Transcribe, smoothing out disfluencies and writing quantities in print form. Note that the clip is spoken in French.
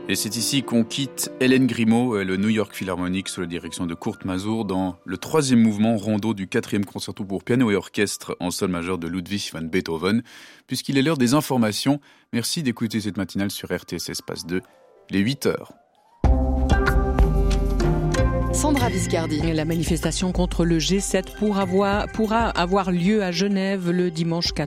Et c'est ici qu'on quitte Hélène Grimaud, le New York Philharmonic sous la direction de Kurt Masur dans le 3e mouvement rondo du 4e concerto pour piano et orchestre en sol majeur de Ludwig van Beethoven. Puisqu'il est l'heure des informations, merci d'écouter cette matinale sur RTS Espace 2, les 8 heures. Sandra Viscardi. La manifestation contre le G7 pourra avoir lieu à Genève le dimanche 4